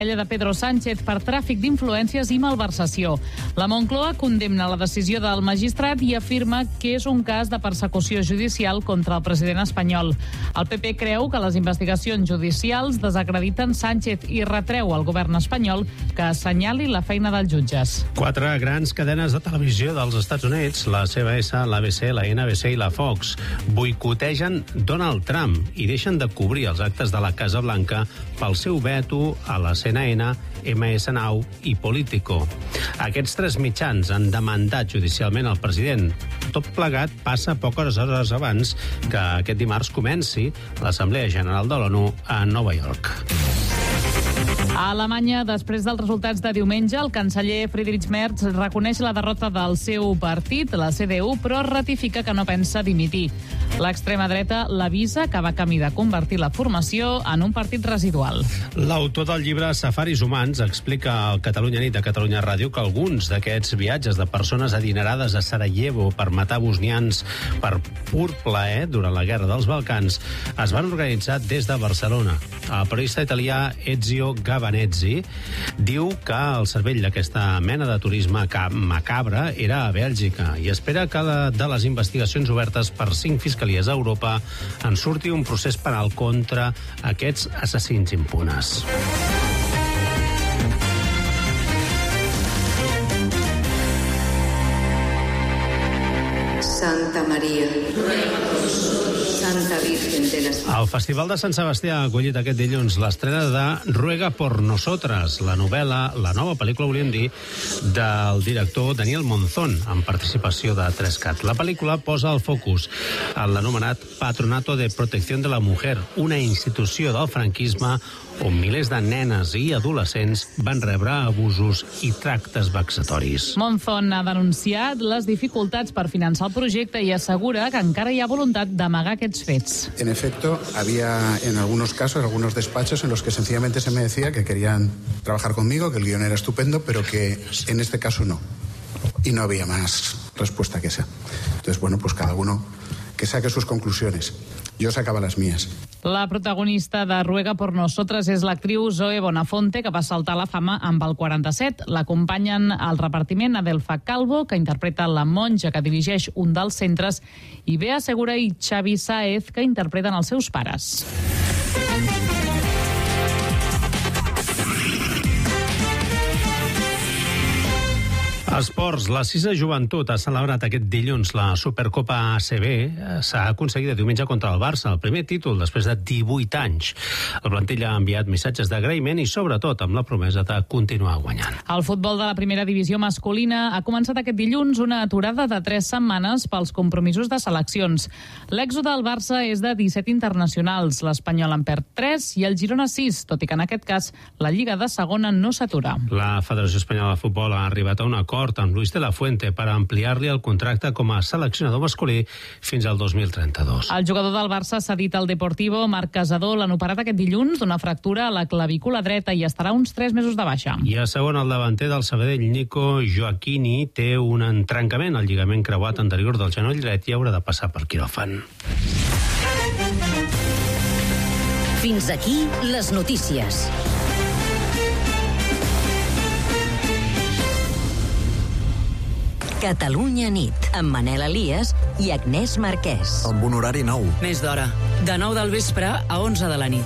de Pedro Sánchez per tràfic d'influències i malversació. La Moncloa condemna la decisió del magistrat i afirma que és un cas de persecució judicial contra el president espanyol. El PP creu que les investigacions judicials desacrediten Sánchez i retreu al govern espanyol que assenyali la feina dels jutges. 4 grans cadenes de televisió dels Estats Units, la CBS, l'ABC, la NBC i la Fox, boicotegen Donald Trump i deixen de cobrir els actes de la Casa Blanca pel seu veto a la CNN, MS9 i Politico. Aquests 3 mitjans han demandat judicialment el president. Tot plegat passa poques hores abans que aquest dimarts comenci l'Assemblea General de l'ONU a Nova York. A Alemanya, després dels resultats de diumenge, el canceller Friedrich Merz reconeix la derrota del seu partit, la CDU, però ratifica que no pensa dimitir. L'extrema dreta l'avisa que va camí de convertir la formació en un partit residual. L'autor del llibre Safaris humans explica al Catalunya Nit de Catalunya Ràdio que alguns d'aquests viatges de persones adinerades a Sarajevo per matar bosnians per pur plaer durant la Guerra dels Balcans es van organitzar des de Barcelona. El periodista italià Ezio Gabanezzi diu que el cervell d'aquesta mena de turisme macabre era a Bèlgica i espera que de les investigacions obertes per 5 fiscalies a Europa en surti un procés penal contra aquests assassins impunes. Santa Maria, Santa Virgen de las... El Festival de Sant Sebastià ha acollit aquest dilluns l'estrena de Ruega por Nosotras, la novel·la, la nova pel·lícula, volíem dir, del director Daniel Monzón, amb participació de 3CAT. La pel·lícula posa el focus en l'anomenat Patronato de Protección de la Mujer, una institució del franquisme on milers de nenes i adolescents van rebre abusos i tractes vexatoris. Monzón ha denunciat les dificultats per finançar el projecte i assegura que encara hi ha voluntat d'amagar aquests fets. En efecto, había en algunos casos, algunos despachos en los que sencillamente se me decía que querían trabajar conmigo, que el guión era estupendo, pero que en este caso no. Y no había más respuesta que esa. Entonces, bueno, pues cada uno que saque sus conclusiones. Yo sacaba las mías. La protagonista de Ruega por Nosotras és l'actriu Zoe Bonafonte, que va saltar a la fama amb el 47. L'acompanyen al repartiment Adelfa Calvo, que interpreta la monja que dirigeix un dels centres, i Bea Segura i Xavi Sáez, que interpreten els seus pares. Esports. La Cisa Joventut ha celebrat aquest dilluns la Supercopa ACB. S'ha aconseguit diumenge contra el Barça, el primer títol després de 18 anys. El plantilla ha enviat missatges d'agraïment i, sobretot, amb la promesa de continuar guanyant. El futbol de la primera divisió masculina ha començat aquest dilluns una aturada de 3 setmanes pels compromisos de seleccions. L'èxode del Barça és de 17 internacionals. L'Espanyol en perd 3 i el Girona 6, tot i que en aquest cas la Lliga de Segona no s'atura. La Federació Espanyola de Futbol ha arribat a un acord amb Luis de la Fuente per ampliar-li el contracte com a seleccionador masculí fins al 2032. El jugador del Barça s'ha dit al Deportivo. Marc Casador l'han operat aquest dilluns d'una fractura a la clavícula dreta i estarà uns 3 mesos de baixa. I a segon, el davanter del Sabadell, Nico Joaquini, té un trencament al lligament creuat anterior del genoll dret i haurà de passar per quiròfan. Fins aquí les notícies. Catalunya Nit, amb Manel Elias i Agnès Marquès. Amb un horari nou. Més d'hora, de 9 del vespre a 11 de la nit.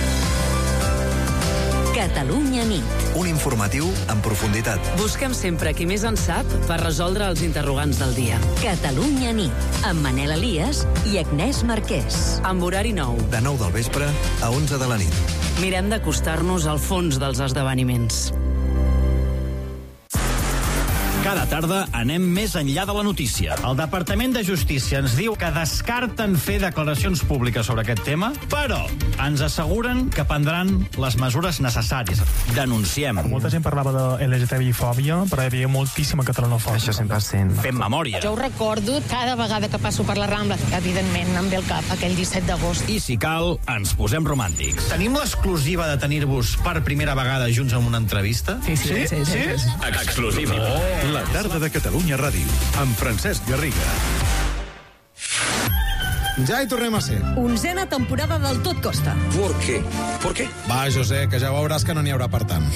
Catalunya Nit. Un informatiu en profunditat. Busquem sempre qui més en sap per resoldre els interrogants del dia. Catalunya Nit, amb Manel Elias i Agnès Marquès. Amb horari nou. De 9 del vespre a 11 de la nit. Mirem d'acostar-nos al fons dels esdeveniments. Cada tarda anem més enllà de la notícia. El Departament de Justícia ens diu que descarten fer declaracions públiques sobre aquest tema, però ens asseguren que prendran les mesures necessàries. Denunciem. Molta gent parlava de LGTBI-fòbia, però hi havia moltíssima catalanofòbia. Això 100%. Fem memòria. Jo ho recordo cada vegada que passo per la Rambla. Evidentment, em ve el cap aquell 17 d'agost. I si cal, ens posem romàntics. Tenim l'exclusiva de tenir-vos per primera vegada junts en una entrevista? Sí. Exclusiva. La tarda de Catalunya Ràdio, amb Francesc Garriga. Ja hi tornem a ser. 11a temporada del Tot Costa. ¿Por qué? Va, José, que ja veuràs que no n'hi haurà per tant.